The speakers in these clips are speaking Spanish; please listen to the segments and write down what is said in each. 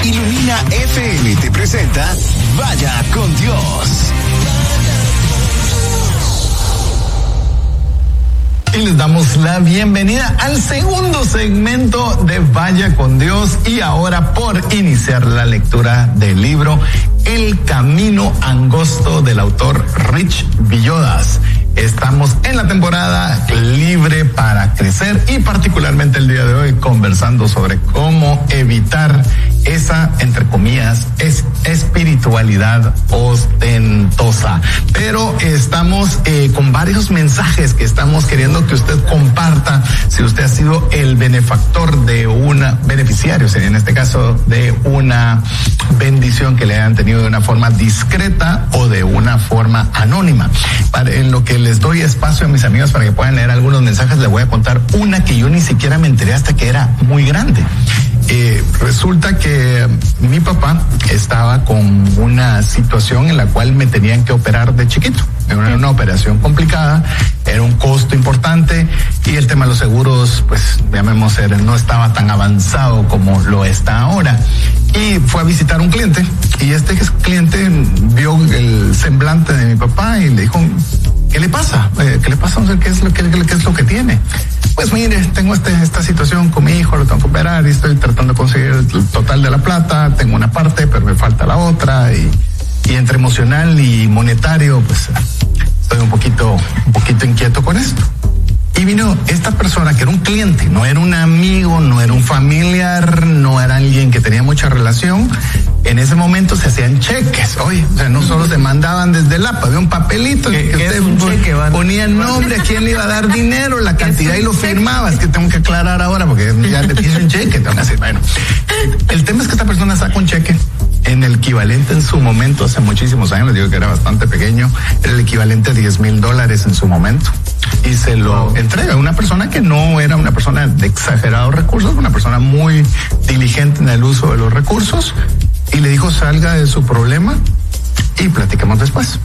Ilumina FM te presenta Vaya con Dios. Y les damos la bienvenida al segundo segmento de Vaya con Dios, y ahora por iniciar la lectura del libro El Camino Angosto del autor Rich Villodas. Estamos en la temporada Libre para Crecer y particularmente el día de hoy conversando sobre cómo evitar esa, entre comillas, espiritualidad ostentosa. Pero estamos con varios mensajes que estamos queriendo que usted comparta si usted ha sido el benefactor de beneficiario, en este caso de una bendición que le hayan tenido de una forma discreta o de una forma anónima. En lo que les doy espacio a mis amigos para que puedan leer algunos mensajes, les voy a contar una que yo ni siquiera me enteré hasta que era muy grande. Resulta que mi papá estaba con una situación en la cual me tenían que operar de chiquito. Era una operación complicada, era un costo importante y el tema de los seguros, pues llamemos, no estaba tan avanzado como lo está ahora. Y fue a visitar un cliente y este cliente vio el semblante de mi papá y le dijo: ¿qué le pasa? ¿Qué le pasa? ¿Qué es lo que tiene? Pues mire, tengo esta situación con mi hijo, lo tengo que operar y estoy tratando de conseguir el total de la plata, tengo una parte, pero me falta la otra, y entre emocional y monetario, pues estoy un poquito inquieto con esto. Y vino esta persona que era un cliente, no era un amigo, no era un familiar, no era alguien que tenía mucha relación. En ese momento se hacían cheques, no solo se mandaban desde el APA, había un papelito que usted ponía el nombre, a quién le iba a dar dinero, la cantidad y lo firmaba. Es que tengo que aclarar ahora porque ya le hice un cheque. Bueno, el tema es que esta persona saca un cheque en el equivalente en su momento, hace muchísimos años, les digo que era bastante pequeño, era el equivalente a $10,000 en su momento. Y se lo entrega a una persona que no era una persona de exagerados recursos, una persona muy diligente en el uso de los recursos, y le dijo: salga de su problema y platicamos después.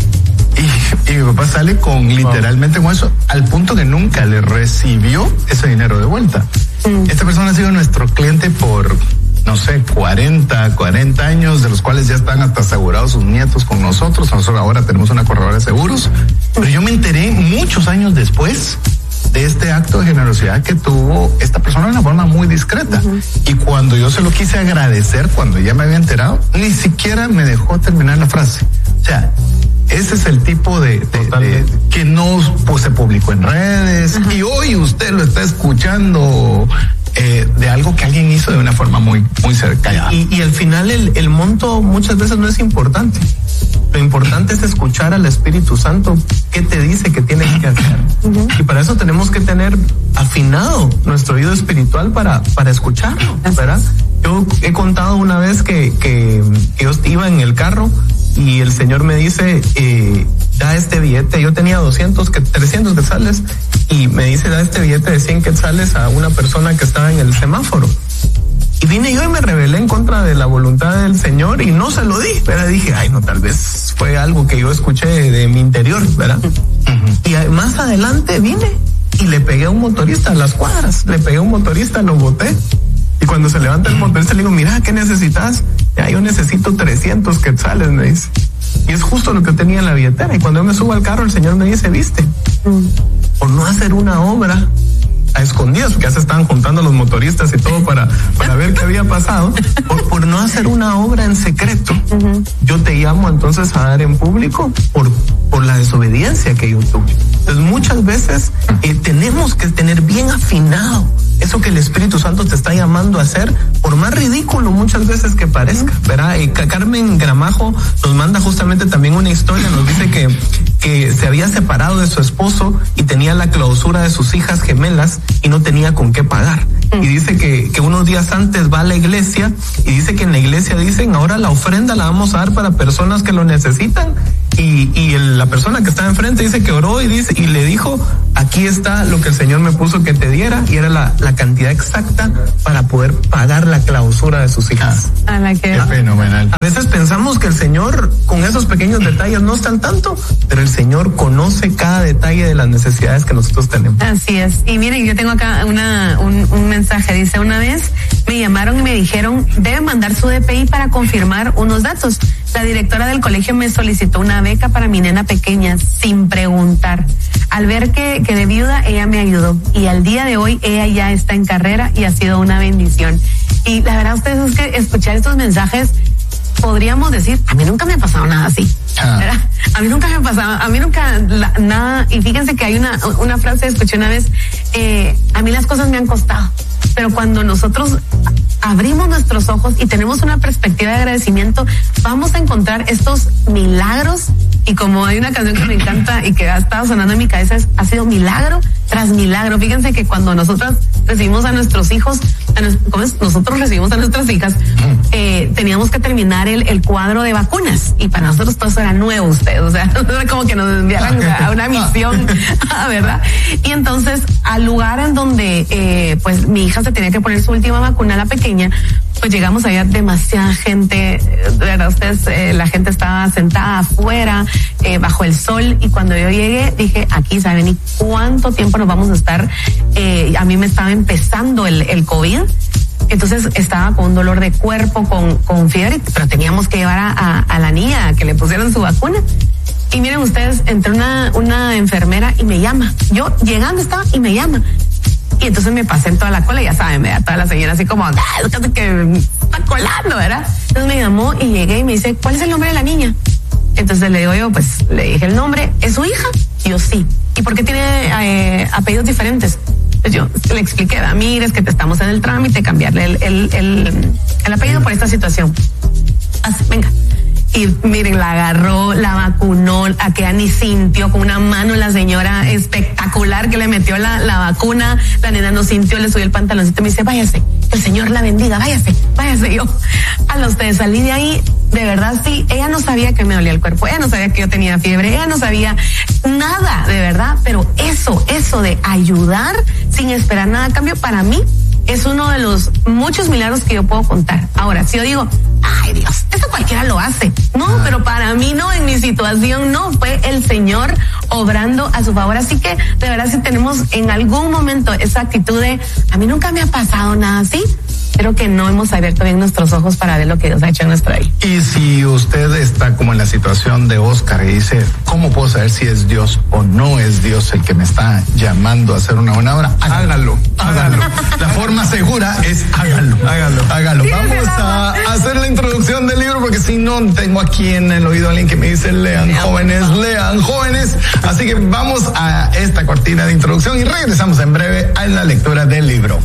Y mi papá sale con literalmente con eso, al punto que nunca le recibió ese dinero de vuelta. Esta persona ha sido nuestro cliente por, no sé, 40 años, de los cuales ya están hasta asegurados sus nietos con nosotros. Nosotros ahora tenemos una corredora de seguros, pero yo me enteré muchos años después de este acto de generosidad que tuvo esta persona de una forma muy discreta. Y cuando yo se lo quise agradecer, cuando ya me había enterado, ni siquiera me dejó terminar la frase. O sea, ese es el tipo de que no se publicó en redes, y hoy usted lo está escuchando de algo que alguien hizo de una forma muy cercana. Y al final el monto muchas veces no es importante. Lo importante es escuchar al Espíritu Santo qué te dice que tienes que hacer. Y para eso tenemos que tener afinado nuestro oído espiritual para escucharlo, ¿verdad? Yo he contado una vez que yo iba en el carro y el Señor me dice: da este billete. Yo tenía 300 quetzales, y me dice: da este billete de 100 quetzales a una persona que estaba en el semáforo. Y vine yo y me rebelé en contra de la voluntad del Señor y no se lo di, pero dije: ay, no, tal vez fue algo que yo escuché de mi interior, ¿verdad? Y más adelante vine y le pegué a un motorista a las cuadras, lo boté. Y cuando se levanta el motorista le digo: mira, ¿qué necesitas? Ya, yo necesito 300 quetzales, me dice. Y es justo lo que tenía en la billetera. Y cuando yo me subo al carro, el Señor me dice: viste, por no hacer una obra a escondidas, porque ya se estaban juntando los motoristas y todo para ver qué había pasado, por no hacer una obra en secreto, yo te llamo entonces a dar en público por la desobediencia que yo tuve. Entonces muchas veces tenemos que tener bien afinado eso que el Espíritu Santo te está llamando a hacer, por más ridículo muchas veces que parezca, ¿verdad? Carmen Gramajo nos manda justamente también una historia, nos dice que se había separado de su esposo y tenía la clausura de sus hijas gemelas y no tenía con qué pagar. Y dice que unos días antes va a la iglesia y dice que en la iglesia dicen: ahora la ofrenda la vamos a dar para personas que lo necesitan. y la persona que estaba enfrente dice que oró y le dijo, aquí está lo que el Señor me puso que te diera, y era la cantidad exacta para poder pagar la clausura de sus hijas. Qué fenomenal. A veces pensamos que el Señor con esos pequeños detalles no está al tanto, pero el Señor conoce cada detalle de las necesidades que nosotros tenemos. Así es. Y miren, yo tengo acá un mensaje. Dice, una vez me llamaron y me dijeron, debe mandar su DPI para confirmar unos datos. La directora del colegio me solicitó una beca para mi nena pequeña sin preguntar. Al ver que de viuda, ella me ayudó. Y al día de hoy, ella ya está en carrera y ha sido una bendición. Y la verdad, ustedes, es que escuchar estos mensajes, podríamos decir, a mí nunca me ha pasado nada así. ¿Verdad? A mí nunca me ha pasado, nada. Y fíjense que hay una frase, escuché una vez, a mí las cosas me han costado. Pero cuando nosotros abrimos nuestros ojos y tenemos una perspectiva de agradecimiento, vamos a encontrar estos milagros. Y como hay una canción que me encanta y que ha estado sonando en mi cabeza, ha sido milagro tras milagro. Fíjense que cuando nosotras recibimos a nuestros hijos, nosotros recibimos a nuestras hijas, teníamos que terminar el cuadro de vacunas, y para nosotros todo eso era nuevo, ustedes, o sea, era como que nos enviaran a una misión, ¿verdad? Y entonces, al lugar en donde pues mi hija se tenía que poner su última vacuna, la pequeña, pues llegamos, había demasiada gente, ¿verdad? Ustedes, la gente estaba sentada afuera, bajo el sol, y cuando yo llegué, dije, aquí, ¿saben? ¿Y cuánto tiempo nos vamos a estar? A mí me estaba empezando el COVID, entonces estaba con un dolor de cuerpo, con fiebre, pero teníamos que llevar a la niña a que le pusieran su vacuna. Y miren ustedes, entró una enfermera y me llama. Yo llegando estaba y me llama. Y entonces me pasé en toda la cola, ya saben, ¿verdad? Toda la señora así como, que está colando, ¿verdad? Entonces me llamó y llegué y me dice, ¿cuál es el nombre de la niña? Entonces le digo yo, pues le dije el nombre, ¿es su hija? Y yo, sí. ¿Y por qué tiene apellidos diferentes? Pues yo le expliqué, mire, es que te estamos en el trámite, cambiarle el apellido por esta situación. Así, venga. Y miren, la agarró, la vacunó, a que ni sintió con una mano la señora espectacular que le metió la vacuna. La nena no sintió, le subió el pantaloncito y me dice, váyase, que el Señor la bendiga, váyase. Yo, a los ustedes salí de ahí, de verdad sí, ella no sabía que me dolía el cuerpo, ella no sabía que yo tenía fiebre, ella no sabía nada, de verdad, pero eso de ayudar sin esperar nada a cambio, para mí es uno de los muchos milagros que yo puedo contar. Ahora, si yo digo, ay Dios, eso cualquiera lo hace. No, pero para mí no, en mi situación no, fue el Señor obrando a su favor. Así que, de verdad, si tenemos en algún momento esa actitud de, a mí nunca me ha pasado nada así, creo que no hemos abierto bien nuestros ojos para ver lo que Dios ha hecho en nuestra vida. Y si usted está como en la situación de Oscar y dice, ¿cómo puedo saber si es Dios o no es Dios el que me está llamando a hacer una buena obra? Hágalo. La forma segura es hágalo. Vamos a hacer la introducción del libro, porque si no, tengo aquí en el oído a alguien que me dice, lean jóvenes. Así que vamos a esta cortina de introducción y regresamos en breve a la lectura del libro.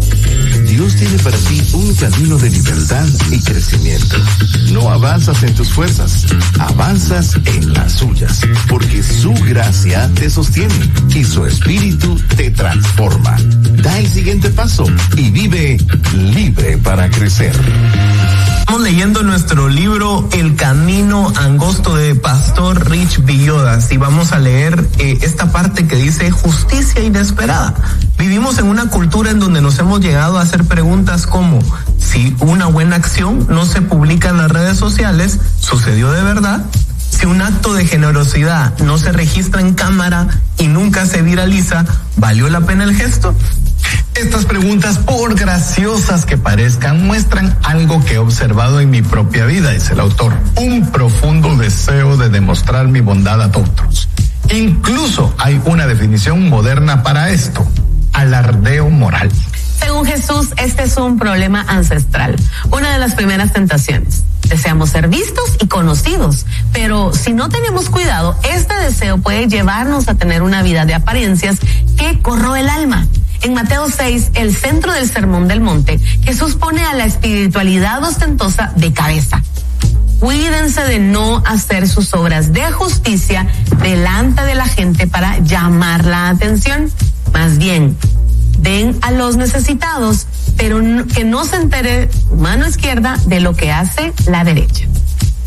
Dios tiene para ti un camino de libertad y crecimiento. No avanzas en tus fuerzas, avanzas en las suyas, porque su gracia te sostiene y su espíritu te transforma. Da el siguiente paso y vive libre para crecer. Estamos leyendo nuestro libro El Camino Angosto de Pastor Rich Villodas, y vamos a leer esta parte que dice justicia inesperada. Vivimos en una cultura en donde nos hemos llegado a hacer preguntas como, si una buena acción no se publica en las redes sociales, ¿sucedió de verdad? Si un acto de generosidad no se registra en cámara y nunca se viraliza, ¿valió la pena el gesto? Estas preguntas, por graciosas que parezcan, muestran algo que he observado en mi propia vida, dice el autor. Un profundo deseo de demostrar mi bondad a otros. Incluso hay una definición moderna para esto: alardeo moral. Según Jesús, este es un problema ancestral, una de las primeras tentaciones. Deseamos ser vistos y conocidos, pero si no tenemos cuidado, este deseo puede llevarnos a tener una vida de apariencias que corroe el alma. En Mateo 6, el centro del Sermón del Monte, Jesús pone a la espiritualidad ostentosa de cabeza. Cuídense de no hacer sus obras de justicia delante de la gente para llamar la atención. Más bien, den a los necesitados, pero que no se entere mano izquierda de lo que hace la derecha.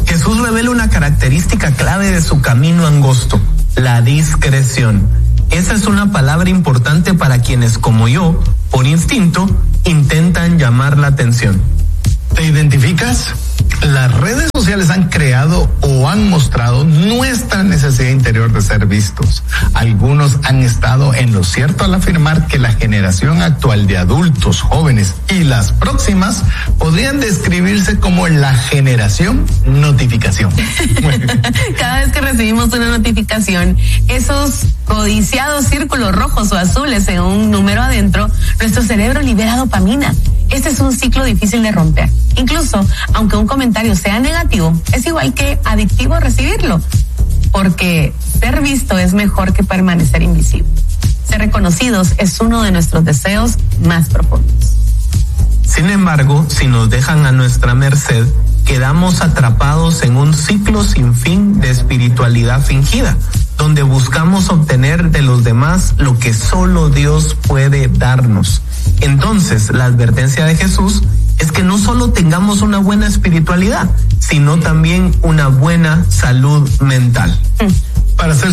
Jesús revela una característica clave de su camino angosto, la discreción. Esa es una palabra importante para quienes, como yo, por instinto, intentan llamar la atención. ¿Te identificas? Las redes sociales han creado o han mostrado nuestra necesidad interior de ser vistos. Algunos han estado en lo cierto al afirmar que la generación actual de adultos, jóvenes y las próximas podrían describirse como la generación notificación. Cada vez que recibimos una notificación, esos codiciados círculos rojos o azules en un número adentro, nuestro cerebro libera dopamina. Este es un ciclo difícil de romper. Incluso, aunque un comentario sea negativo, es igual que adictivo recibirlo, porque ser visto es mejor que permanecer invisible. Ser reconocidos es uno de nuestros deseos más profundos. Sin embargo, si nos dejan a nuestra merced, quedamos atrapados en un ciclo sin fin de espiritualidad fingida, donde buscamos obtener de los demás lo que solo Dios puede darnos. Entonces, la advertencia de Jesús es que no solo tengamos una buena espiritualidad, sino también una buena salud mental. Para ser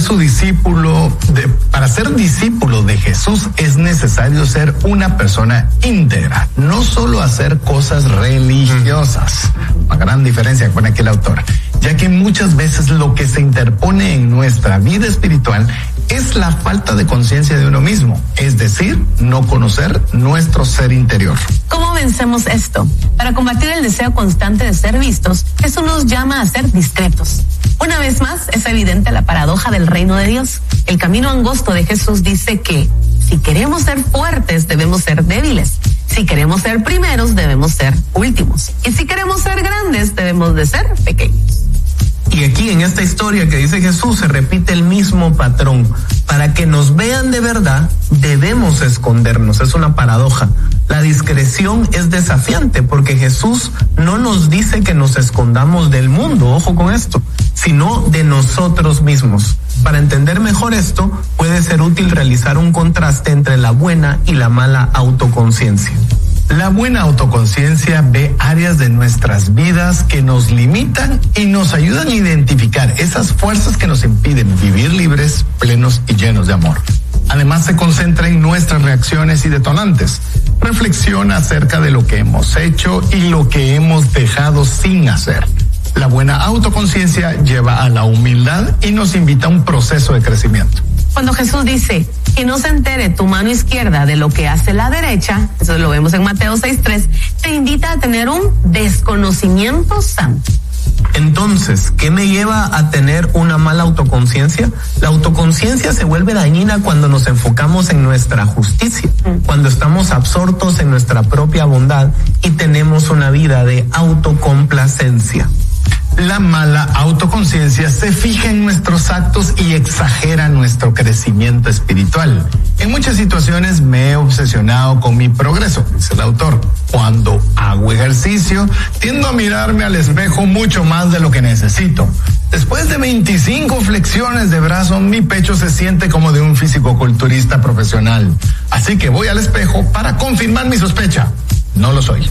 discípulo de Jesús es necesario ser una persona íntegra, no solo hacer cosas religiosas. Una gran diferencia con aquel autor, ya que muchas veces lo que se interpone en nuestra vida espiritual es la falta de conciencia de uno mismo, es decir, no conocer nuestro ser interior. ¿Cómo vencemos esto? Para combatir el deseo constante de ser vistos, Jesús nos llama a ser discretos. Una vez más, es evidente la paradoja del reino de Dios. El camino angosto de Jesús dice que si queremos ser fuertes, debemos ser débiles. Si queremos ser primeros, debemos ser últimos. Y si queremos ser grandes, debemos de ser pequeños. Y aquí en esta historia que dice Jesús se repite el mismo patrón. Para que nos vean de verdad, debemos escondernos. Es una paradoja. La discreción es desafiante porque Jesús no nos dice que nos escondamos del mundo, ojo con esto, sino de nosotros mismos. Para entender mejor esto, puede ser útil realizar un contraste entre la buena y la mala autoconciencia. La buena autoconciencia ve áreas de nuestras vidas que nos limitan y nos ayudan a identificar esas fuerzas que nos impiden vivir libres, plenos y llenos de amor. Además, se concentra en nuestras reacciones y detonantes. Reflexiona acerca de lo que hemos hecho y lo que hemos dejado sin hacer. La buena autoconciencia lleva a la humildad y nos invita a un proceso de crecimiento. Cuando Jesús dice que no se entere tu mano izquierda de lo que hace la derecha, eso lo vemos en Mateo 6:3, te invita a tener un desconocimiento santo. Entonces, ¿qué me lleva a tener una mala autoconciencia? La autoconciencia se vuelve dañina cuando nos enfocamos en nuestra justicia, cuando estamos absortos en nuestra propia bondad y tenemos una vida de autocomplacencia. La mala autoconciencia se fija en nuestros actos y exagera nuestro crecimiento espiritual. En muchas situaciones me he obsesionado con mi progreso, dice el autor. Cuando hago ejercicio, tiendo a mirarme al espejo mucho más de lo que necesito. Después de 25 flexiones de brazo, mi pecho se siente como de un fisicoculturista profesional. Así que voy al espejo para confirmar mi sospecha. No lo soy.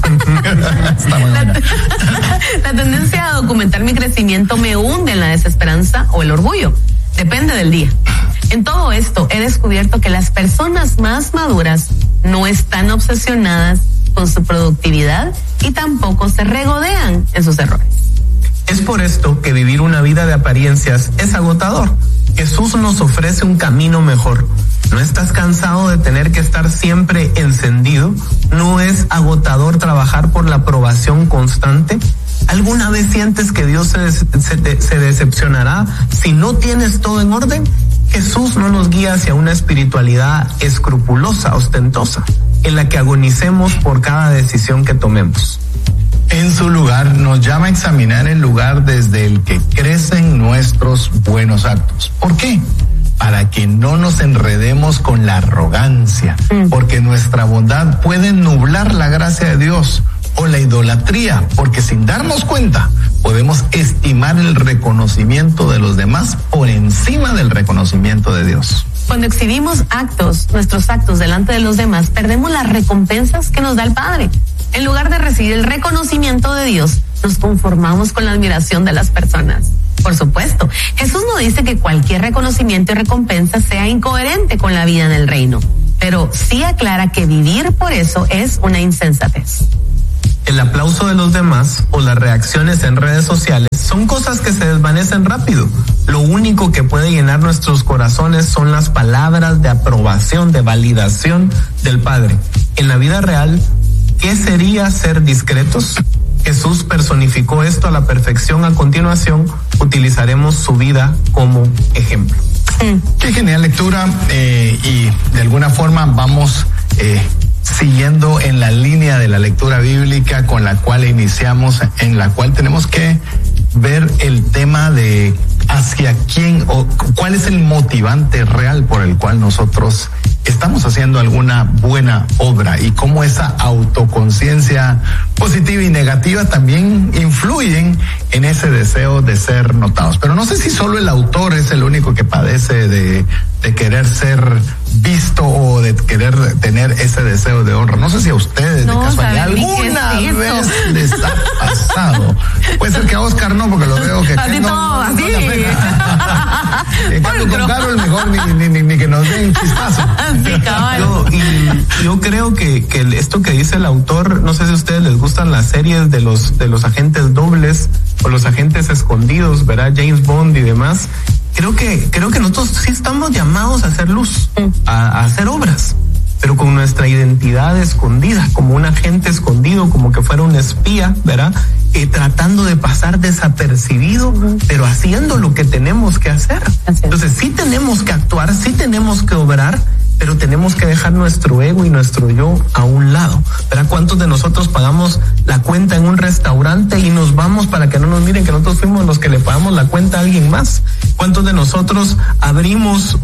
Está muy buena. La tendencia a documentar mi crecimiento me hunde en la desesperanza o el orgullo. Depende del día. En todo esto he descubierto que las personas más maduras no están obsesionadas con su productividad y tampoco se regodean en sus errores. Es por esto que vivir una vida de apariencias es agotador. Jesús nos ofrece un camino mejor. ¿No estás cansado de tener que estar siempre encendido? ¿No es agotador trabajar por la aprobación constante? ¿Alguna vez sientes que Dios se decepcionará si no tienes todo en orden? Jesús no nos guía hacia una espiritualidad escrupulosa, ostentosa, en la que agonicemos por cada decisión que tomemos. En su lugar, nos llama a examinar el lugar desde el que crecen nuestros buenos actos. ¿Por qué? Para que no nos enredemos con la arrogancia, porque nuestra bondad puede nublar la gracia de Dios, o la idolatría, porque sin darnos cuenta podemos estimar el reconocimiento de los demás por encima del reconocimiento de Dios. Cuando exhibimos nuestros actos delante de los demás, perdemos las recompensas que nos da el Padre. En lugar de recibir el reconocimiento de Dios, nos conformamos con la admiración de las personas. Por supuesto, Jesús no dice que cualquier reconocimiento y recompensa sea incoherente con la vida en el reino, pero sí aclara que vivir por eso es una insensatez. El aplauso de los demás o las reacciones en redes sociales son cosas que se desvanecen rápido. Lo único que puede llenar nuestros corazones son las palabras de aprobación, de validación del Padre. En la vida real, ¿qué sería ser discretos? Jesús personificó esto a la perfección. A continuación, utilizaremos su vida como ejemplo. Qué genial lectura, y de alguna forma vamos siguiendo en la línea de la lectura bíblica con la cual iniciamos, en la cual tenemos que ver el tema de hacia quién o cuál es el motivante real por el cual nosotros estamos haciendo alguna buena obra, y cómo esa autoconciencia positiva y negativa también influyen en ese deseo de ser notados. Pero no sé si solo el autor es el único que padece de querer ser visto o de querer tener ese deseo de honra. No sé si a ustedes de casualidad alguna vez les ha pasado. Puede ser que a Oscar no, porque lo veo que así no, todo, así. Con Carol mejor ni que nos den chispazo. Sí, cabal. Yo creo que esto que dice el autor, no sé si a ustedes les gustan las series de los agentes dobles o los agentes escondidos, ¿verdad? James Bond y demás. Creo que nosotros sí estamos llamados a hacer luz, a hacer obras, pero con nuestra identidad escondida, como un agente escondido, como que fuera un espía, ¿verdad? Tratando de pasar desapercibido, pero haciendo lo que tenemos que hacer. Entonces sí tenemos que actuar, sí tenemos que obrar, pero tenemos que dejar nuestro ego y nuestro yo a un lado. ¿Verdad? ¿Cuántos de nosotros pagamos la cuenta en un restaurante y nos vamos para que no nos miren que nosotros fuimos los que le pagamos la cuenta a alguien más? ¿Cuántos de nosotros abrimos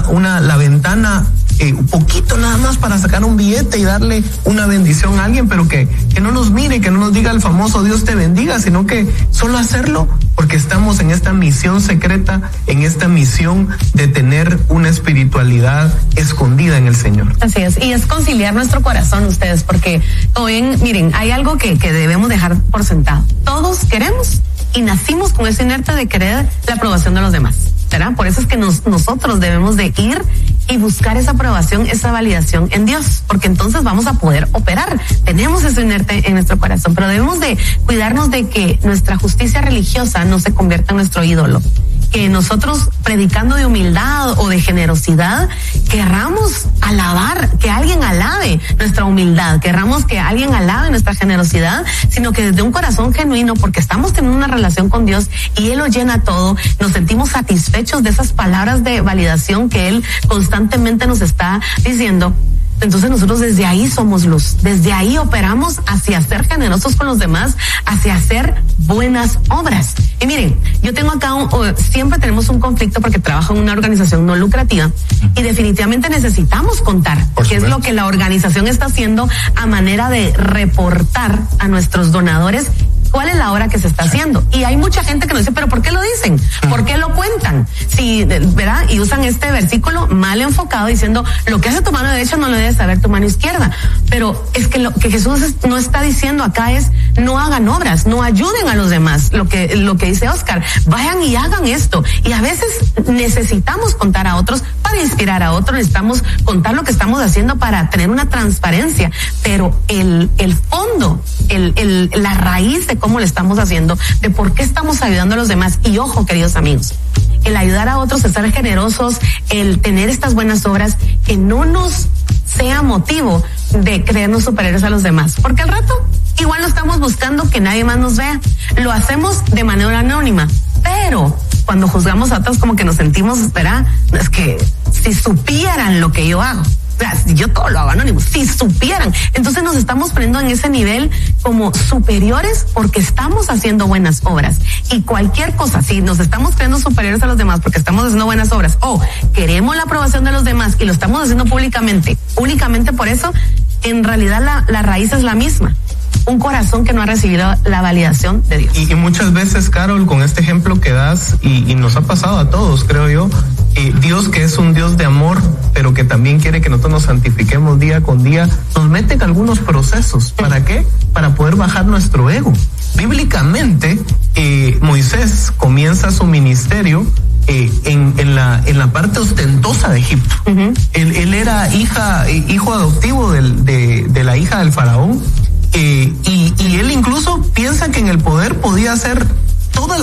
la ventana un poquito nada más para sacar un billete y darle una bendición a alguien, pero que no nos mire, que no nos diga el famoso Dios te bendiga, sino que solo hacerlo porque estamos en esta misión secreta, en esta misión de tener una espiritualidad escondida en el Señor? Así es, y es conciliar nuestro corazón, ustedes, porque como ven, miren, hay algo que debemos dejar por sentado. Todos queremos y nacimos con ese inerte de querer la aprobación de los demás, ¿verdad? Por eso es que nosotros debemos de ir y buscar esa aprobación, esa validación en Dios, porque entonces vamos a poder operar. Tenemos eso inerte en nuestro corazón, pero debemos de cuidarnos de que nuestra justicia religiosa no se convierta en nuestro ídolo. Que nosotros, predicando de humildad o de generosidad, querramos alabar, que alguien alabe nuestra humildad, querramos que alguien alabe nuestra generosidad, sino que desde un corazón genuino, porque estamos teniendo una relación con Dios y Él lo llena todo, nos sentimos satisfechos de esas palabras de validación que Él constantemente nos está diciendo. Entonces nosotros desde ahí somos luz, desde ahí operamos hacia ser generosos con los demás, hacia hacer buenas obras. Y miren, yo tengo acá, siempre tenemos un conflicto porque trabajo en una organización no lucrativa y definitivamente necesitamos contar qué es lo que la organización está haciendo a manera de reportar a nuestros donadores cuál es la obra que se está haciendo. Y hay mucha gente que nos dice, pero ¿por qué lo dicen? ¿Por qué lo cuentan? Sí, ¿verdad? Y usan este versículo mal enfocado diciendo, lo que hace tu mano derecha no lo debe saber tu mano izquierda. Pero es que lo que Jesús no está diciendo acá es, no hagan obras, no ayuden a los demás. Lo que dice Oscar, vayan y hagan esto. Y a veces necesitamos contar a otros para inspirar a otros, necesitamos contar lo que estamos haciendo para tener una transparencia. Pero el fondo, la raíz de cómo lo estamos haciendo, de por qué estamos ayudando a los demás. Y ojo, queridos amigos, el ayudar a otros, el ser generosos, el tener estas buenas obras, que no nos sea motivo de creernos superiores a los demás, porque al rato igual no estamos buscando que nadie más nos vea, lo hacemos de manera anónima, pero cuando juzgamos a otros como que nos sentimos, ¿verdad? Es que si supieran lo que yo hago, yo todo lo hago anónimo, si supieran, entonces nos estamos poniendo en ese nivel como superiores porque estamos haciendo buenas obras. Y cualquier cosa, si nos estamos creyendo superiores a los demás porque estamos haciendo buenas obras o queremos la aprobación de los demás y lo estamos haciendo públicamente por eso, en realidad la raíz es la misma. Un corazón que no ha recibido la validación de Dios. Y muchas veces, Carol, con este ejemplo que das, y nos ha pasado a todos, creo yo, Dios, que es un Dios de amor, pero que también quiere que nosotros nos santifiquemos día con día, nos mete en algunos procesos. ¿Para qué? Para poder bajar nuestro ego. Bíblicamente, Moisés comienza su ministerio en la parte ostentosa de Egipto. Él era hijo adoptivo de la hija del faraón, y él incluso piensa que en el poder podía hacer toda